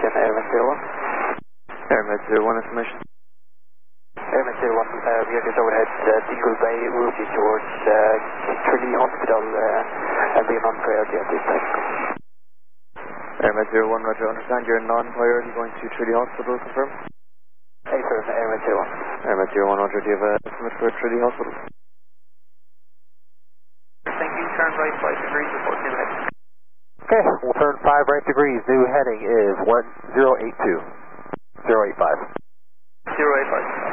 information, Airman 01. Airman 01 information. Airman 01, we are just overhead Dingle Bay, routing towards Tralee Hospital and being on priority at this time. Airman 01, roger, understand you're non-priority going to Tralee Hospital, confirm? Affirm, Airman 01. Airman 01, roger, do you have an estimate for Tralee Hospital? Thank you, turn right 5 degrees, report new heading. Okay, we'll turn 5 right degrees, new heading is 1082. 085. 085.